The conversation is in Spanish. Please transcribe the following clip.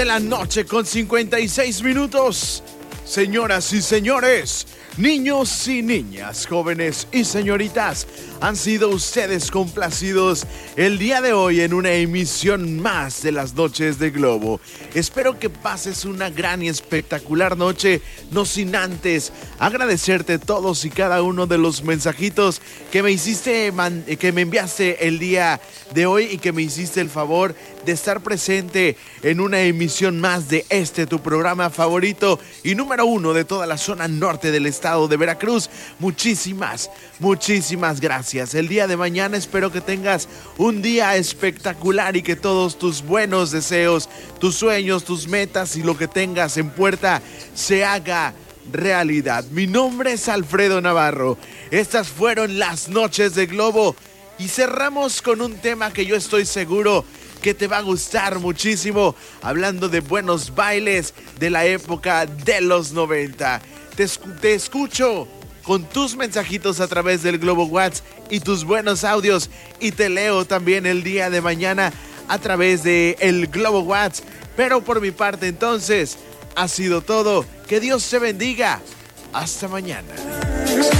De la noche con 56 minutos. Señoras y señores, niños y niñas, jóvenes y señoritas, han sido ustedes complacidos el día de hoy en una emisión más de las Noches de Globo. Espero que pases una gran y espectacular noche, no sin antes agradecerte todos y cada uno de los mensajitos que me enviaste el día de hoy y que me hiciste el favor de estar presente en una emisión más de tu programa favorito y número uno de toda la zona norte del estado de Veracruz. Muchísimas gracias. El día de mañana espero que tengas un día espectacular y que todos tus buenos deseos, tus sueños, tus metas y lo que tengas en puerta se haga realidad. Mi nombre es Alfredo Navarro. Estas fueron las Noches de Globo y cerramos con un tema que yo estoy seguro que te va a gustar muchísimo, hablando de buenos bailes de la época de los 90. Te escucho con tus mensajitos a través del Globo WhatsApp y tus buenos audios, y te leo también el día de mañana a través de el Globo WhatsApp. Pero por mi parte entonces ha sido todo. Que Dios te bendiga. Hasta mañana.